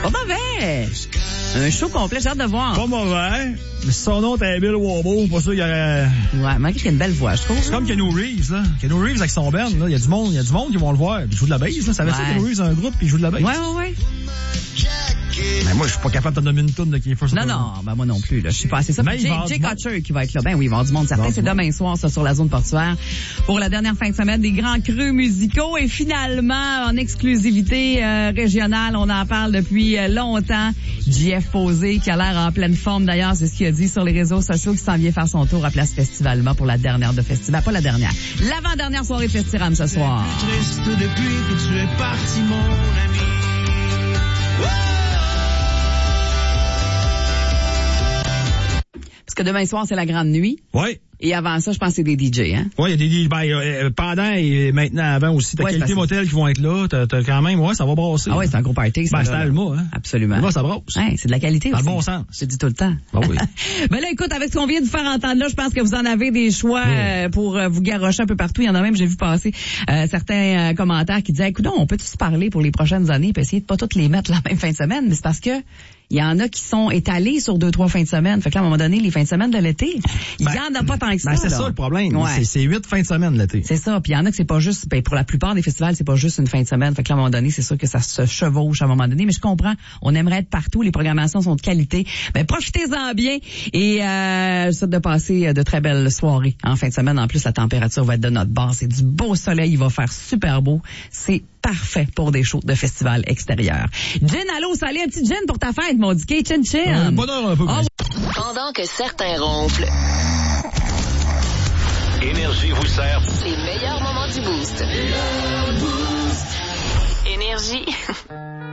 Pas mauvais. Un show complet, j'ai hâte de voir. Pas mauvais. Mais si son nom était Bill Wobo, pas sûr qu'il y aurait... Ouais, malgré qu'il y a une belle voix, je trouve. C'est comme Keanu Reeves, là. Keanu Reeves avec son band, là. Il y a du monde qui vont le voir. Il joue de la bass, là. Ça va ça, Keanu Reeves a un groupe, puis il joue de la bass. Ouais. Mais moi, je suis pas capable de te nommer une toune de Kiefer Sutherland. Non, ben moi non plus, là. Je suis pas assez ça. Mais Jay Kutcher qui va être là. Ben oui, il va y avoir du monde certain. C'est demain soir, ça, sur la zone portuaire. Pour la dernière fin de semaine, des grands crus musicaux. Et finalement, en exclusivité régionale, on en parle depuis longtemps. JF Posé, qui a l'air en pleine forme. D'ailleurs, c'est ce qu'il a dit sur les réseaux sociaux, qui s'en vient faire son tour à Place Festivalement pour la dernière de Festival. Pas la dernière. L'avant-dernière soirée de Festiram ce soir. Triste depuis que tu es parti, mon ami. Parce que demain soir, c'est la grande nuit. Oui. Et avant ça, je pense que c'est des DJ, hein? Oui, il y a des pendant et maintenant avant aussi. T'as Qualité Motel qui vont être là. T'as quand même, ça va brasser. Ah oui, c'est un gros party. C'est Alma, hein? Absolument. Alma, ça brasse. Ouais, c'est de la qualité aussi. Dans le bon sens. Je te dis tout le temps. Ah oui. Ben là, écoute, avec ce qu'on vient de faire entendre là, je pense que vous en avez des choix pour vous garrocher un peu partout. Il y en a même, j'ai vu passer certains commentaires qui disaient, écoute, on peut-tu se parler pour les prochaines années puis essayer de pas toutes les mettre la même fin de semaine? Mais c'est parce que il y en a qui sont étalés sur 2-3 fins de semaine. Fait que là, à un moment donné, les fins de semaine de l'été, il y en a pas tant que ça. C'est ça le problème. Ouais. C'est 8 fins de semaine l'été. C'est ça. Puis il y en a que c'est pas juste, pour la plupart des festivals, c'est pas juste une fin de semaine. Fait que là, à un moment donné, c'est sûr que ça se chevauche à un moment donné. Mais je comprends. On aimerait être partout. Les programmations sont de qualité. Ben, profitez-en bien. Et, je souhaite de passer de très belles soirées en fin de semaine. En plus, la température va être de notre bord. C'est du beau soleil. Il va faire super beau. C'est parfait pour des shows de festival extérieur. Gin, allô, salut, un petit gin pour ta fête, mon dicky. Chin, chin. Bonheur un peu. Pendant que certains ronflent, Énergie vous sert les meilleurs moments du boost. Énergie.